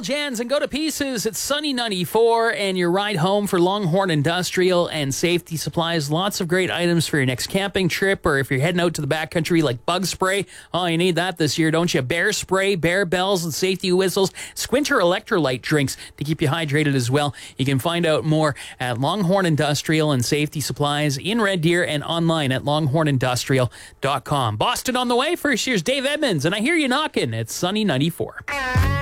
Jans and Go to Pieces. It's Sunny 94 and your ride home for Longhorn Industrial and Safety Supplies. Lots of great items for your next camping trip, or if you're heading out to the backcountry, like bug spray. Oh, you need that this year, don't you? Bear spray, bear bells and safety whistles. Squinter electrolyte drinks to keep you hydrated as well. You can find out more at Longhorn Industrial and Safety Supplies in Red Deer and online at longhornindustrial.com. Boston on the way. First, here's Dave Edmonds, and I hear you knocking. It's Sunny 94.